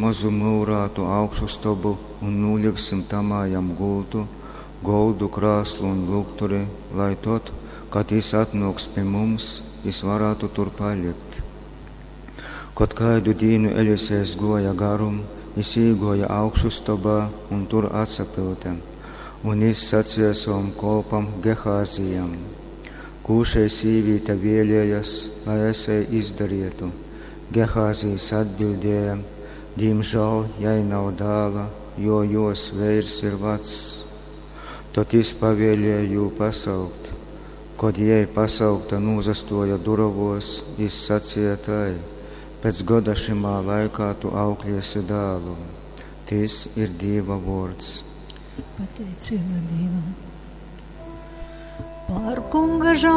mazu mūrātu augšu stobu un nuliksim tamā jam gultu, goldu krāslu un lukturi, lai tot, kad jis atnāks pie mums, jis varētu tur palikt. Kad kādu dienu Elisejs goja garum, jis īgoja augšu stobā un tur atsapilta, un jis sacīja savam kolpam Gehāzijam: "Kūšai sīvīte vēlējas, lai es izdarītu." Gehāzijs atbildēja: "Diemžēl, jai nav dēla, jo jos veirs ir vecs." Tad jis pavēlēja jū pasaukt. Kad jai pasaukta nozastoja durovos, jis sacīja tai: "Pēc goda šimā laikā tu aukliesi dēlu." Tas ir Dieva vārds. Pateicība Dievam. Par kunga